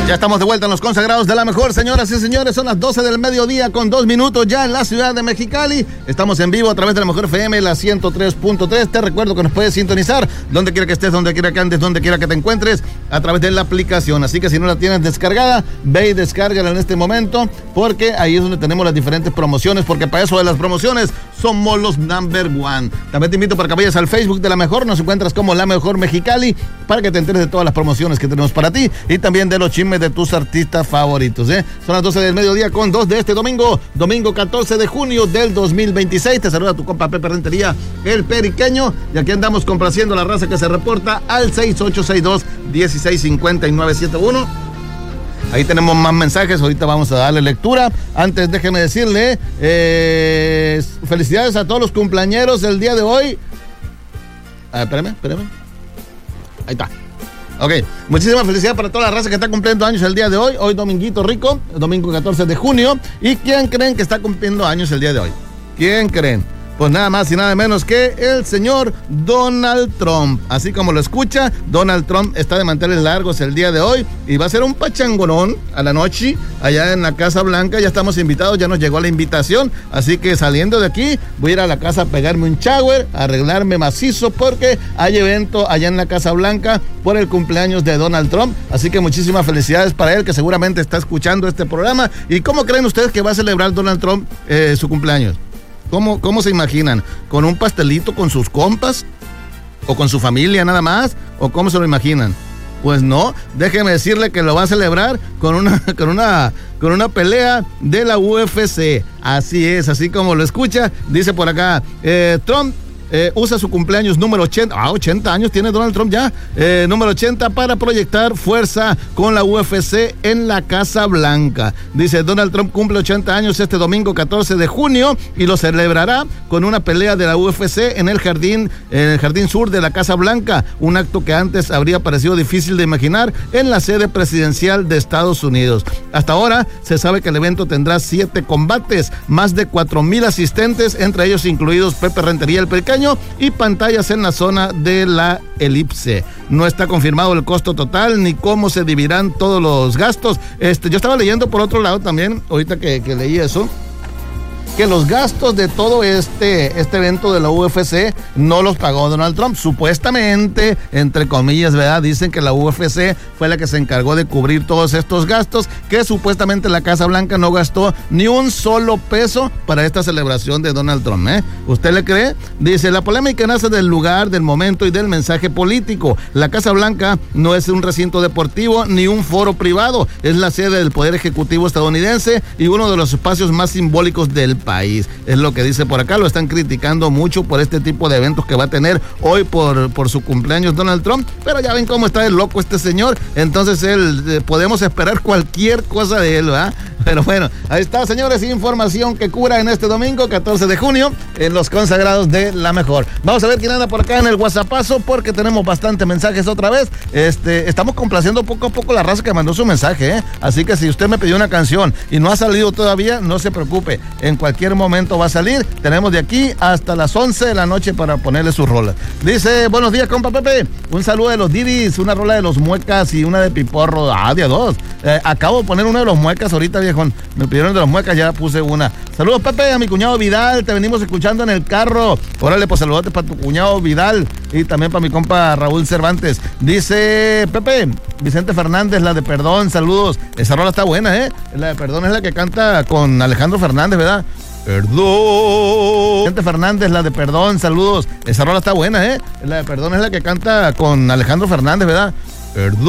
Ya estamos de vuelta en los consagrados de la mejor, señoras y señores. Son las 12 del mediodía con 2 minutos ya en la ciudad de Mexicali. Estamos en vivo a través de la mejor FM, la 103.3. Te recuerdo que nos puedes sintonizar donde quiera que estés, donde quiera que andes, donde quiera que te encuentres, a través de la aplicación. Así que si no la tienes descargada, ve y descárgala en este momento, porque ahí es donde tenemos las diferentes promociones, porque para eso de las promociones somos los number one. También te invito para que vayas al Facebook de La Mejor. Nos encuentras como La Mejor Mexicali, para que te enteres de todas las promociones que tenemos para ti y también de los chismes de tus artistas favoritos, ¿eh? Son las 12 del mediodía con 2 de este domingo 14 de junio del 2026. Te saluda tu compa Pepe Rentería, el periqueño, y aquí andamos complaciendo a la raza que se reporta al 6862-165971. Ahí tenemos más mensajes, ahorita vamos a darle lectura. Antes déjeme decirle, felicidades a todos los cumpleañeros el día de hoy. Espérame. Ahí está. Ok, muchísimas felicidades para toda la raza que está cumpliendo años el día de hoy. Hoy dominguito rico, domingo 14 de junio. ¿Y quién creen que está cumpliendo años el día de hoy? ¿Quién creen? Pues nada más y nada menos que el señor Donald Trump. Así como lo escucha, Donald Trump está de manteles largos el día de hoy y va a ser un pachangonón a la noche allá en la Casa Blanca. Ya estamos invitados, ya nos llegó la invitación, así que saliendo de aquí voy a ir a la casa a pegarme un shower, a arreglarme macizo, porque hay evento allá en la Casa Blanca por el cumpleaños de Donald Trump. Así que muchísimas felicidades para él, que seguramente está escuchando este programa. ¿Y cómo creen ustedes que va a celebrar Donald Trump su cumpleaños? ¿Cómo se imaginan? ¿Con un pastelito con sus compas? ¿O con su familia nada más? ¿O cómo se lo imaginan? Pues no, déjeme decirle que lo va a celebrar con una pelea de la UFC. Así es, así como lo escucha. Dice por acá, Trump usa su cumpleaños número 80, 80 años tiene Donald Trump ya, número 80 para proyectar fuerza con la UFC en la Casa Blanca. Dice, Donald Trump cumple 80 años este domingo 14 de junio y lo celebrará con una pelea de la UFC en el jardín sur de la Casa Blanca, un acto que antes habría parecido difícil de imaginar en la sede presidencial de Estados Unidos. Hasta ahora se sabe que el evento tendrá 7 combates, más de 4,000 asistentes, entre ellos incluidos Pepe Rentería, el periqueño, y pantallas en la zona de la elipse. No está confirmado el costo total ni cómo se dividirán todos los gastos. Yo estaba leyendo por otro lado también, ahorita que leí eso, que los gastos de todo este evento de la UFC no los pagó Donald Trump. Supuestamente, entre comillas, ¿verdad? Dicen que la UFC fue la que se encargó de cubrir todos estos gastos, que supuestamente la Casa Blanca no gastó ni un solo peso para esta celebración de Donald Trump, ¿eh? ¿Usted le cree? Dice, la polémica nace del lugar, del momento y del mensaje político. La Casa Blanca no es un recinto deportivo ni un foro privado. Es la sede del Poder Ejecutivo estadounidense y uno de los espacios más simbólicos del país. Es lo que dice por acá. Lo están criticando mucho por este tipo de eventos que va a tener hoy por su cumpleaños Donald Trump, pero ya ven cómo está el loco este señor. Entonces podemos esperar cualquier cosa de él, ¿verdad? Pero bueno, ahí está, señores, información que cura en este domingo 14 de junio en los consagrados de La Mejor. Vamos a ver quién anda por acá en el WhatsAppazo, porque tenemos bastantes mensajes otra vez. Estamos complaciendo poco a poco la raza que mandó su mensaje, ¿eh? Así que si usted me pidió una canción y no ha salido todavía, no se preocupe, en cualquier momento va a salir. Tenemos de aquí hasta las 11 de la noche para ponerle sus rolas. Dice, buenos días, compa Pepe, un saludo de los Didis, una rola de los Muecas y una de Piporro. De a dos. Acabo de poner una de los Muecas ahorita, viejo. Me pidieron de los Muecas, ya puse una. Saludos, Pepe, a mi cuñado Vidal, te venimos escuchando en el carro. Órale, pues saludotes para tu cuñado Vidal y también para mi compa Raúl Cervantes. Dice Pepe, Vicente Fernández, la de Perdón, saludos. Esa rola está buena, ¿eh? La de Perdón es la que canta con Alejandro Fernández, ¿verdad? Perdón. Vicente Fernández, la de Perdón, saludos. Esa rola está buena, ¿eh? La de Perdón es la que canta con Alejandro Fernández, ¿verdad? Perdón.